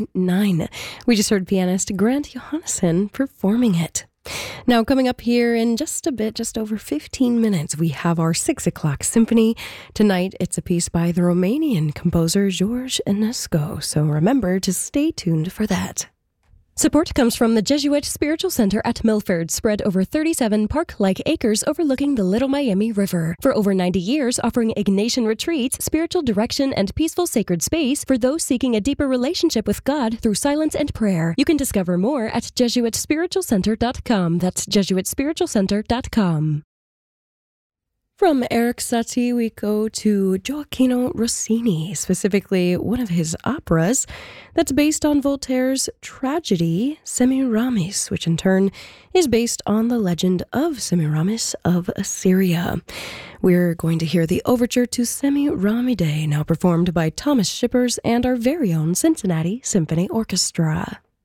9. We just heard pianist Grant Johannesson performing it. Now, coming up here in just a bit, just over 15 minutes, we have our 6 o'clock symphony. Tonight, it's a piece by the Romanian composer George Enescu, so remember to stay tuned for that. Support comes from the Jesuit Spiritual Center at Milford, spread over 37 park-like acres overlooking the Little Miami River. For over 90 years, offering Ignatian retreats, spiritual direction, and peaceful sacred space for those seeking a deeper relationship with God through silence and prayer. You can discover more at JesuitSpiritualCenter.com. That's JesuitSpiritualCenter.com. From Eric Satie, we go to Gioacchino Rossini, specifically one of his operas that's based on Voltaire's tragedy Semiramis, which in turn is based on the legend of Semiramis of Assyria. We're going to hear the overture to Semiramide, now performed by Thomas Shippers and our very own Cincinnati Symphony Orchestra.